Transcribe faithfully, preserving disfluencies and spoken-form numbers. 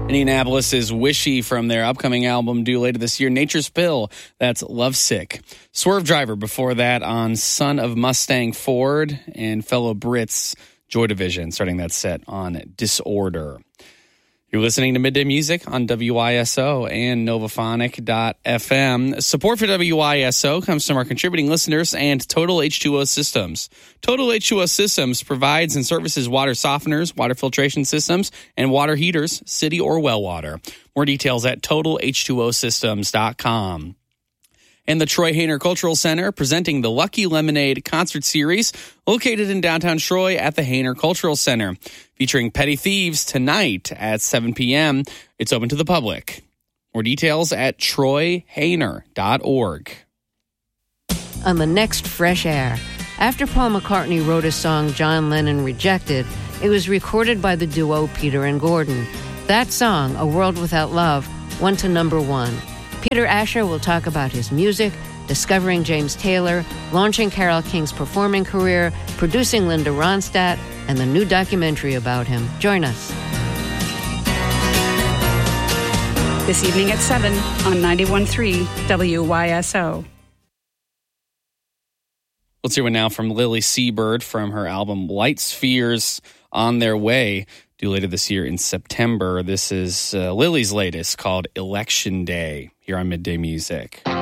Indianapolis is Wishy from their upcoming album due later this year, Nature's Pill. That's Lovesick. Swerve Driver before that on Son of Mustang Ford, and fellow Brits Joy Division starting that set on Disorder. You're listening to Midday Music on W I S O and Novaphonic dot f m. Support for W I S O comes from our contributing listeners and Total H two O Systems. Total H two O Systems provides and services water softeners, water filtration systems, and water heaters, city or well water. More details at total h two o systems dot com. And the Troy Hayner Cultural Center presenting the Lucky Lemonade concert series located in downtown Troy at the Hayner Cultural Center. Featuring Petty Thieves tonight at seven p.m. It's open to the public. More details at troy hayner dot org. On the next Fresh Air, after Paul McCartney wrote a song John Lennon rejected, it was recorded by the duo Peter and Gordon. That song, A World Without Love, went to number one. Peter Asher will talk about his music, discovering James Taylor, launching Carole King's performing career, producing Linda Ronstadt, and the new documentary about him. Join us. This evening at seven on ninety-one point three W Y S O. Let's hear one now from Lily Seabird from her album Light Spheres on Their Way, due later this year in September. This is uh, Lily's latest called Election Day here on Midday Music.